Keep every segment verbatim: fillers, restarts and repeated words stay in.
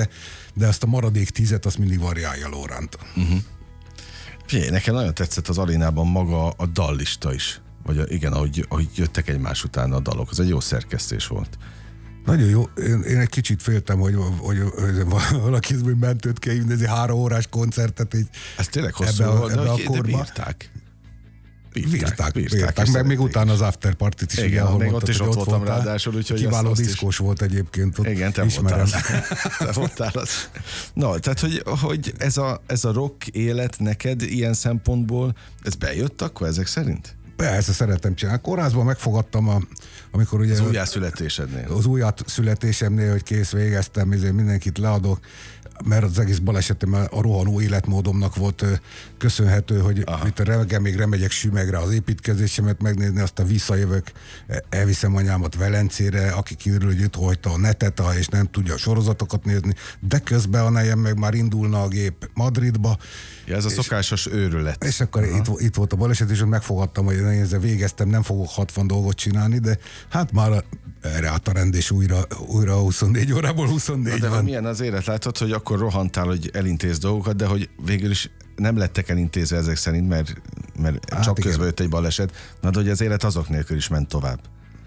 de, de azt a maradék tízet azt mindig variálja Lóránta. Uh-huh. Figyelj, nekem nagyon tetszett az arénában maga a dallista is. Vagy a, igen, ahogy, ahogy jöttek egymás után a dalok. Ez egy jó szerkesztés volt. Nagyon jó. Én, én egy kicsit féltem, hogy, hogy, hogy valaki mentőt kell hívni, ez egy három órás koncertet. Így ez tényleg hosszú volt, de, de, de bírták. Bírták, bírták, bírták, bírták meg még utána az after partit is. Igen, igen, még mondtad, ott is ott, ott voltam voltál, ráadásul, úgyhogy kiváló azt, azt diszkós is... volt egyébként. Ott igen, te ismerem. voltál. Te voltál az. No, tehát, hogy, hogy ez, a, ez a rock élet neked ilyen szempontból, ez bejött akkor ezek szerint? Persze, szeretem csinálni. Kórházban megfogadtam, a, amikor ugye... Az újjászületésednél. Az újjászületésemnél, hogy kész, végeztem, mindenkit leadok, mert az egész balesetem a rohanó életmódomnak volt köszönhető, hogy aha, itt a reggel még remegyek Sümegre az építkezésemet megnézni, aztán visszajövök, elviszem anyámat Velencére, aki kiderül, hogy itt hagyta a netet, és nem tudja a sorozatokat nézni, de közben a nejem meg már indulna a gép Madridba. Ja, ez a szokásos őrület. És akkor itt, itt volt a baleset, és megfogadtam, hogy én ezzel végeztem, nem fogok hatvan dolgot csinálni, de hát már erre állt a rend, és újra, újra huszonnégy órából huszonnégy de van. milyen az élet, látod, hogy akkor rohantál, hogy elintéz dolgokat, de hogy végül is nem lettek elintézve ezek szerint, mert, mert hát csak igen, közben jött egy baleset, na de hogy az élet azok nélkül is ment tovább.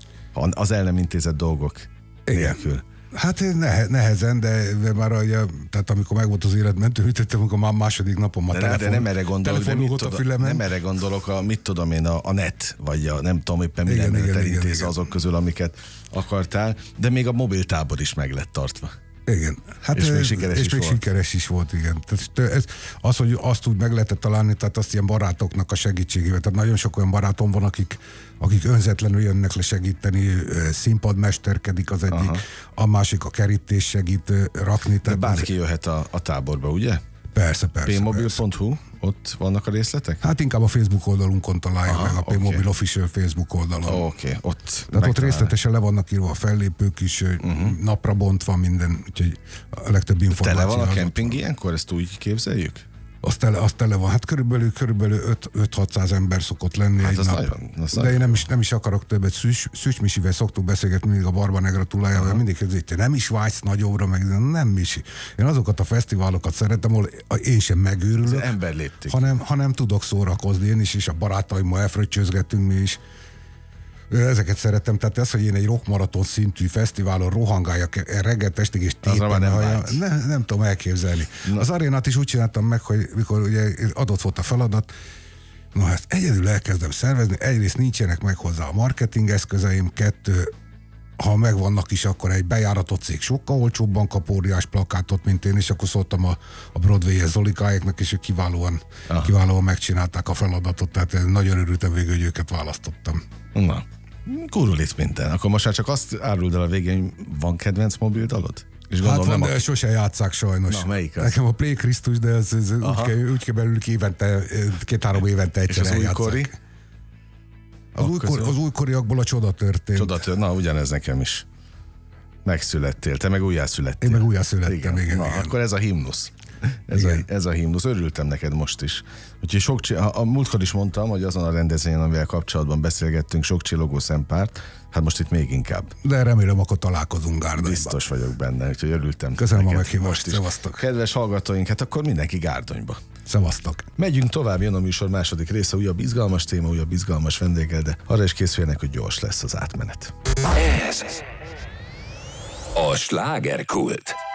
Az el nem intézett dolgok igen nélkül. Hát nehe, nehezen, de, de már ugye, tehát amikor megvolt az életmentő, ütöttem, amikor már második napon már de, telefon, de nem erre gondolok, de mit tudom, nem erre gondolok, a, mit tudom én, a, a net, vagy a, nem tudom éppen mi nem lett elintézve azok közül, amiket akartál, de még a mobiltábor is meg lett tartva. Igen. Hát és még sikeres, és is, még volt. sikeres is volt, igen. Tehát ez, az, hogy azt úgy meg lehetett találni, tehát azt ilyen barátoknak a segítségével. Tehát nagyon sok olyan barátom van, akik, akik önzetlenül jönnek le segíteni, színpadmesterkedik az egyik, aha, a másik a kerítés segít rakni. De bárki az... jöhet a, a táborba, ugye? Persze, persze. pmobil pont hu, ott vannak a részletek? Hát inkább a Facebook oldalunkon találja aha, meg, a Pmobil okay, Official Facebook oldalon. Oké, okay, ott Tehát ott részletesen le vannak írva a fellépők is, uh-huh, napra bontva minden, úgyhogy a legtöbb információ. Tele van a kemping ilyenkor, ezt úgy képzeljük? Az tele, az tele van. Hát körülbelül, körülbelül öt-hatszáz ember szokott lenni hát egy nap. Nagyon, de nagyon én nem is, nem is akarok többet. Szűs, Szűcs Misivel szoktuk beszélgetni mindig a Barba Negra tulajával, mindig kérdezik, te nem is vágysz nagyobbra, meg nem Misi. Én azokat a fesztiválokat szeretem, ahol én sem megőrülök, hanem, hanem tudok szórakozni én is, és a barátaimmal elfröccsözgetünk mi is. Ezeket szeretem, tehát ez, hogy én egy rockmaraton szintű fesztiválon rohangáljak reggel estig és tépen, nem, nem, nem tudom elképzelni. Na. Az arénát is úgy csináltam meg, hogy mikor ugye adott volt a feladat, no hát egyedül elkezdem szervezni, egyrészt nincsenek meg hozzá a marketing eszközeim, kettő, ha megvannak is, akkor egy bejáratott cég sokkal olcsóbban kap óriás plakátot, mint én, és akkor szóltam a, a Broadway-es Zolikáéknak, és ők kiválóan, kiválóan megcsinálták a feladatot, tehát nagyon örültem végül, hogy őket választottam. Na. Kurul itt minden. Akkor most már csak azt áruld el a végén, hogy van kedvenc mobil dalod? És hát van, nem de a... sose játsszák sajnos. Na, melyik az? Nekem a Play Krisztus, de ez, ez úgy, kell, úgy kell belül évente, két-három évente egyszer eljátszák. És az újkori? Az, újkor, az újkoriakból a csoda történt. Csoda történt. Na, ugyanez nekem is. Megszülettél, te meg újjászülettél. Én meg újjászülettem, igen. igen, Na, igen. akkor ez a himnusz. Ez a, ez a himnusz. Örültem neked most is. Úgyhogy sok, a, a múltkor is mondtam, hogy azon a rendezvényen, amivel kapcsolatban beszélgettünk, sok csillogó szempárt, hát most itt még inkább. De remélem, akkor találkozunk Gárdonyban. Biztos vagyok benne, úgyhogy örültem. Köszönöm a meghívást, szevasztok. Kedves hallgatóink, hát akkor mindenki Gárdonyba. Szevasztok. Megyünk tovább, jön a műsor második része, újabb izgalmas téma, újabb izgalmas vendéggel, de arra is készüljenek, hogy gyors lesz az átmenet. Ez a slágerkult.